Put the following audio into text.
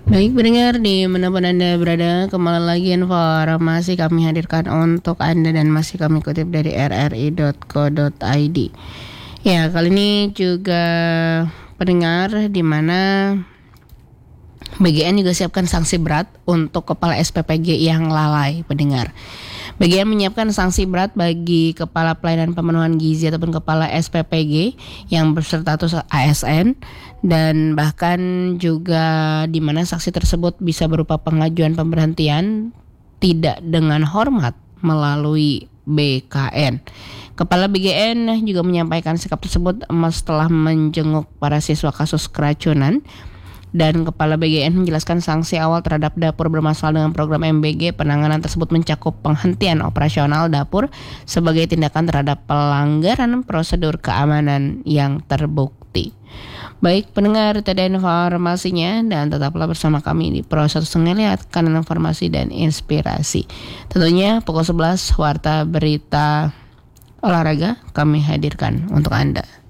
Baik pendengar di manapun Anda berada, kembali lagi informasi kami hadirkan untuk Anda dan masih kami kutip dari rri.co.id. Ya, kali ini juga pendengar di mana BGN juga siapkan sanksi berat untuk kepala SPPG yang lalai pendengar. BGN menyiapkan sanksi berat bagi kepala pelayanan pemenuhan gizi ataupun kepala SPPG yang berstatus ASN dan bahkan juga di mana sanksi tersebut bisa berupa pengajuan pemberhentian tidak dengan hormat melalui BKN. Kepala BGN juga menyampaikan sikap tersebut setelah menjenguk para siswa kasus keracunan. Dan Kepala BGN menjelaskan sanksi awal terhadap dapur bermasalah dengan program MBG. Penanganan tersebut mencakup penghentian operasional dapur sebagai tindakan terhadap pelanggaran prosedur keamanan yang terbukti. Baik pendengar, tadi informasinya dan tetaplah bersama kami di Pro 1,5 Lihat Kanan Informasi dan Inspirasi. Tentunya pukul 11 Warta Berita Olahraga kami hadirkan untuk Anda.